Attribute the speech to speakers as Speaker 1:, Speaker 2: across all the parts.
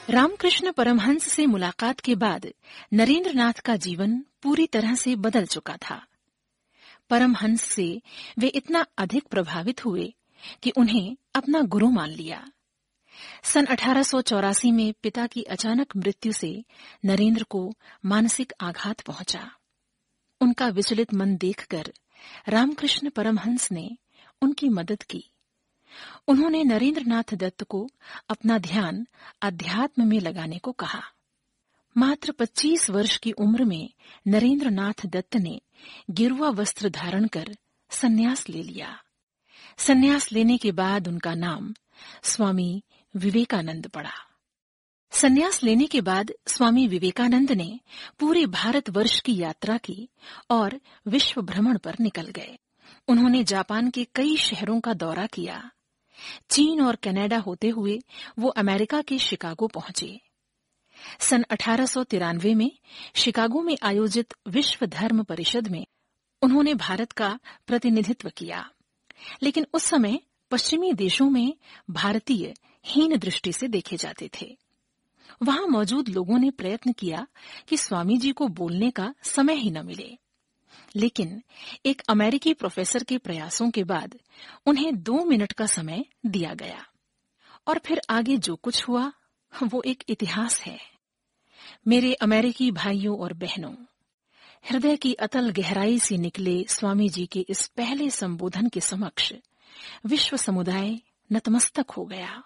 Speaker 1: रामकृष्ण परमहंस से मुलाकात के बाद नरेंद्रनाथ का जीवन पूरी तरह से बदल चुका था। परमहंस से वे इतना अधिक प्रभावित हुए कि उन्हें अपना गुरु मान लिया। सन 1884 में पिता की अचानक मृत्यु से नरेंद्र को मानसिक आघात पहुंचा। उनका विचलित मन देखकर रामकृष्ण परमहंस ने उनकी मदद की। उन्होंने नरेंद्रनाथ दत्त को अपना ध्यान अध्यात्म में लगाने को कहा। मात्र 25 वर्ष की उम्र में नरेंद्रनाथ दत्त ने गेरुआ वस्त्र धारण कर संन्यास ले लिया। संन्यास लेने के बाद उनका नाम स्वामी विवेकानंद पड़ा। संन्यास लेने के बाद स्वामी विवेकानंद ने पूरे भारतवर्ष की यात्रा की और विश्व भ्रमण पर निकल गए। उन्होंने जापान के कई शहरों का दौरा किया। चीन और कनाडा होते हुए वो अमेरिका के शिकागो पहुंचे। सन 1893 में शिकागो में आयोजित विश्व धर्म परिषद में उन्होंने भारत का प्रतिनिधित्व किया, लेकिन उस समय पश्चिमी देशों में भारतीय हीन दृष्टि से देखे जाते थे। वहां मौजूद लोगों ने प्रयत्न किया कि स्वामी जी को बोलने का समय ही न मिले, लेकिन एक अमेरिकी प्रोफेसर के प्रयासों के बाद उन्हें 2 मिनट का समय दिया गया और फिर आगे जो कुछ हुआ वो एक इतिहास है। मेरे अमेरिकी भाइयों और बहनों, हृदय की अतल गहराई से निकले स्वामी जी के इस पहले संबोधन के समक्ष विश्व समुदाय नतमस्तक हो गया।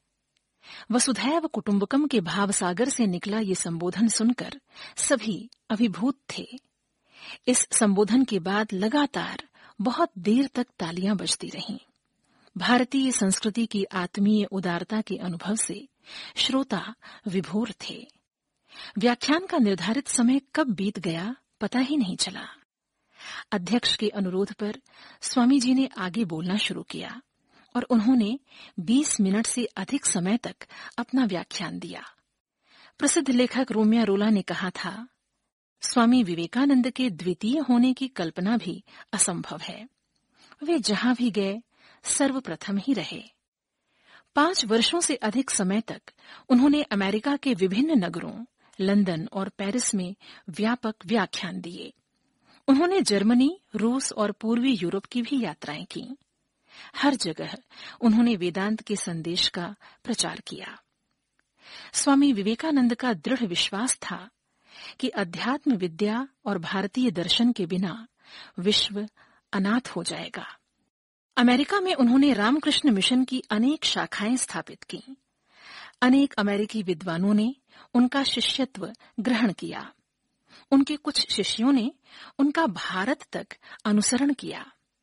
Speaker 1: वसुधैव कुटुंबकम के भाव सागर से निकला ये संबोधन सुनकर सभी अभिभूत थे। इस संबोधन के बाद लगातार बहुत देर तक तालियां बजती रहीं। भारतीय संस्कृति की आत्मीय उदारता के अनुभव से श्रोता विभोर थे। व्याख्यान का निर्धारित समय कब बीत गया पता ही नहीं चला। अध्यक्ष के अनुरोध पर स्वामी जी ने आगे बोलना शुरू किया और उन्होंने 20 मिनट से अधिक समय तक अपना व्याख्यान दिया। प्रसिद्ध लेखक रोमियो रोला ने कहा था, स्वामी विवेकानंद के द्वितीय होने की कल्पना भी असंभव है। वे जहां भी गए सर्वप्रथम ही रहे। 5 वर्षों से अधिक समय तक उन्होंने अमेरिका के विभिन्न नगरों लंदन और पेरिस में व्यापक व्याख्यान दिए। उन्होंने जर्मनी, रूस और पूर्वी यूरोप की भी यात्राएं की। हर जगह उन्होंने वेदांत के संदेश का प्रचार किया। स्वामी विवेकानंद का दृढ़ विश्वास था कि अध्यात्म विद्या और भारतीय दर्शन के बिना विश्व अनाथ हो जाएगा। अमेरिका में उन्होंने रामकृष्ण मिशन की अनेक शाखाएं स्थापित की। अनेक अमेरिकी विद्वानों ने उनका शिष्यत्व ग्रहण किया। उनके कुछ शिष्यों ने उनका भारत तक अनुसरण किया।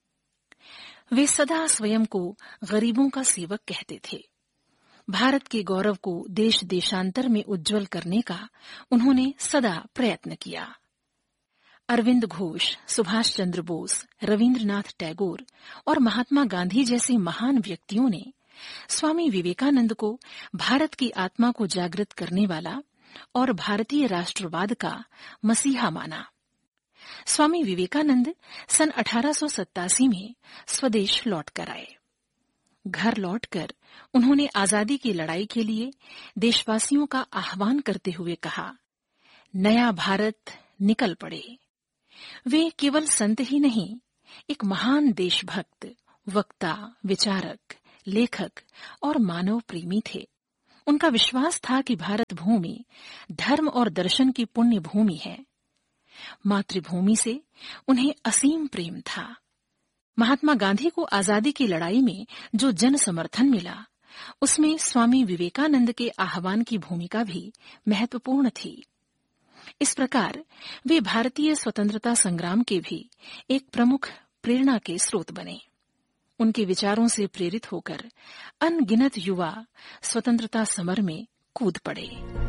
Speaker 1: वे सदा स्वयं को गरीबों का सेवक कहते थे। भारत के गौरव को देश देशांतर में उज्जवल करने का उन्होंने सदा प्रयत्न किया। अरविंद घोष, सुभाष चंद्र बोस, रविंद्रनाथ टैगोर और महात्मा गांधी जैसे महान व्यक्तियों ने स्वामी विवेकानंद को भारत की आत्मा को जागृत करने वाला और भारतीय राष्ट्रवाद का मसीहा माना। स्वामी विवेकानंद सन 1887 में स्वदेश लौट कर आए। घर लौटकर उन्होंने आजादी की लड़ाई के लिए देशवासियों का आह्वान करते हुए कहा, नया भारत निकल पड़े। वे केवल संत ही नहीं, एक महान देशभक्त, वक्ता, विचारक, लेखक और मानव प्रेमी थे। उनका विश्वास था कि भारत भूमि धर्म और दर्शन की पुण्य भूमि है। मातृभूमि से उन्हें असीम प्रेम था। महात्मा गांधी को आजादी की लड़ाई में जो जन समर्थन मिला, उसमें स्वामी विवेकानंद के आह्वान की भूमिका भी महत्वपूर्ण थी। इस प्रकार वे भारतीय स्वतंत्रता संग्राम के भी एक प्रमुख प्रेरणा के स्रोत बने। उनके विचारों से प्रेरित होकर अनगिनत युवा स्वतंत्रता समर में कूद पड़े।